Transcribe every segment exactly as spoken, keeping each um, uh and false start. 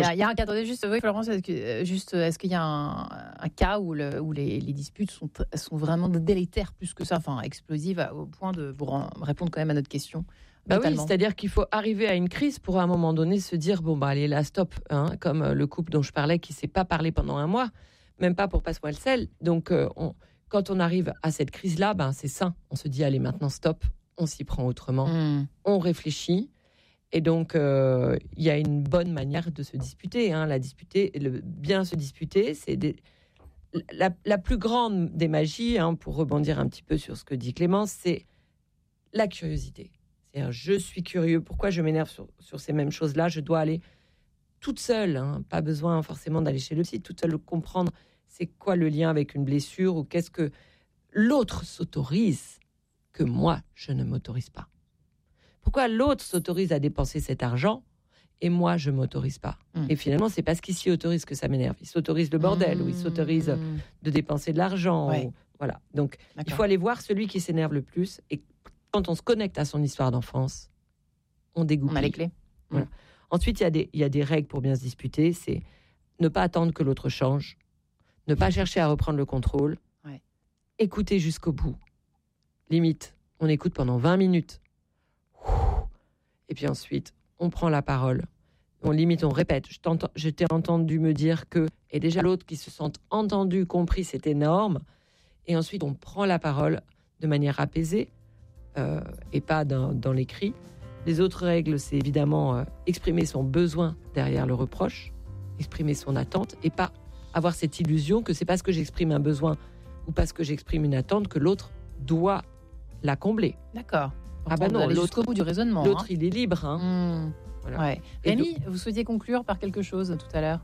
a, il y a un cas. Attendez, juste, oui, Florence, est-ce que, juste, est-ce qu'il y a un, un cas où, le, où les, les disputes sont, sont vraiment délétères plus que ça, enfin explosives, au point de vous répondre quand même à notre question? Bah oui, c'est-à-dire qu'il faut arriver à une crise pour à un moment donné se dire bon bah allez là stop, hein, comme le couple dont je parlais qui s'est pas parlé pendant un mois, même pas pour passe-moi le sel. Donc euh, on, quand on arrive à cette crise-là, ben c'est sain. On se dit allez maintenant stop, on s'y prend autrement, mmh. on réfléchit. Et donc, il euh, y a une bonne manière de se disputer. Hein. La disputer, le bien se disputer, c'est des, la, la plus grande des magies, hein, pour rebondir un petit peu sur ce que dit Clémence, c'est la curiosité. C'est-à-dire, je suis curieux. Pourquoi je m'énerve sur, sur ces mêmes choses-là? Je dois aller toute seule, hein, pas besoin forcément d'aller chez le psy, toute seule comprendre c'est quoi le lien avec une blessure ou qu'est-ce que l'autre s'autorise que moi, je ne m'autorise pas. Pourquoi l'autre s'autorise à dépenser cet argent et moi, je ne m'autorise pas? mmh. Et finalement, c'est parce qu'il s'y autorise que ça m'énerve. Il s'autorise le bordel mmh. ou il s'autorise de dépenser de l'argent. Ouais. Ou, voilà. Donc, D'accord. il faut aller voir celui qui s'énerve le plus. Et quand on se connecte à son histoire d'enfance, on dégoupille. On a les clés. Voilà. Mmh. Ensuite, il y a des, il y a des règles pour bien se disputer. C'est ne pas attendre que l'autre change, ne pas chercher à reprendre le contrôle, ouais. écouter jusqu'au bout. Limite, on écoute pendant vingt minutes. Et puis ensuite, on prend la parole. On limite, on répète. Je, je t'ai entendu me dire que... Et déjà, l'autre qui se sent entendu, compris, c'est énorme. Et ensuite, on prend la parole de manière apaisée euh, et pas dans, dans les cris. Les autres règles, c'est évidemment euh, exprimer son besoin derrière le reproche, exprimer son attente et pas avoir cette illusion que c'est parce que j'exprime un besoin ou parce que j'exprime une attente que l'autre doit la combler. D'accord. Ah bah non, l'autre, jusqu'au bout du raisonnement. L'autre, hein. il est libre. Hein. Mmh. Voilà. Ouais. Rémi, donc... vous souhaitiez conclure par quelque chose tout à l'heure?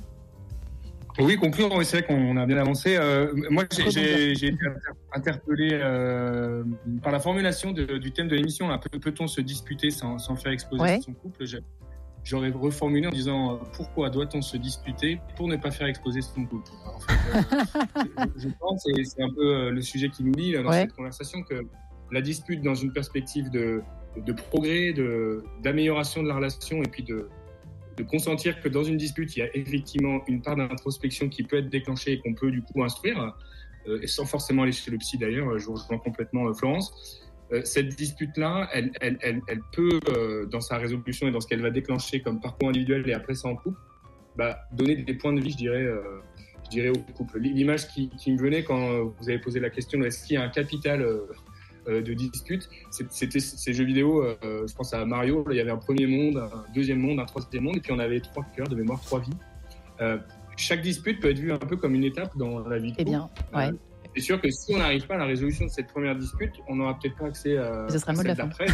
Oui, conclure, oui, c'est vrai qu'on a bien avancé. Euh, moi, j'ai, j'ai, j'ai été interpellé euh, par la formulation de, du thème de l'émission. Là, Peut, peut-on se disputer sans, sans faire exploser ouais. son couple? j'ai, J'aurais reformulé en disant « Pourquoi doit-on se disputer pour ne pas faire exploser son couple ?» En fait, euh, je, je pense, et c'est un peu le sujet qui nous lie là, dans ouais. cette conversation, que la dispute dans une perspective de, de progrès, de, d'amélioration de la relation et puis de, de consentir que dans une dispute, il y a effectivement une part d'introspection qui peut être déclenchée et qu'on peut du coup instruire, euh, et sans forcément aller chez le psy d'ailleurs, je rejoins complètement euh, Florence. Euh, cette dispute-là, elle, elle, elle, elle peut, euh, dans sa résolution et dans ce qu'elle va déclencher comme parcours individuel et après ça en couple, bah, donner des points de vie, je dirais, euh, je dirais au couple. L'image qui, qui me venait quand vous avez posé la question, est-ce qu'il y a un capital euh, de dispute, c'était ces jeux vidéo, euh, je pense à Mario, là, il y avait un premier monde, un deuxième monde, un troisième monde, et puis on avait trois cœurs de mémoire, trois vies. Euh, chaque dispute peut être vue un peu comme une étape dans la vie de couple. Eh bien, ouais. Euh, c'est sûr que si on n'arrive pas à la résolution de cette première dispute, on n'aura peut-être pas accès à, Ce sera à celle de d'après.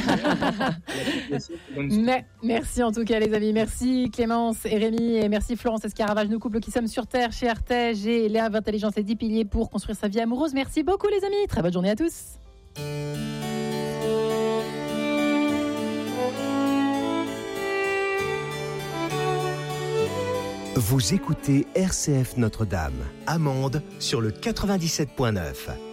Mais, merci en tout cas les amis, merci Clémence et Rémi, et merci Florence Escaravage, nos couples qui sommes sur Terre chez Artege, et Léa Intelligence et dix piliers pour construire sa vie amoureuse. Merci beaucoup les amis, très bonne journée à tous. Vous écoutez R C F Notre-Dame, Amande sur le quatre-vingt-dix-sept point neuf.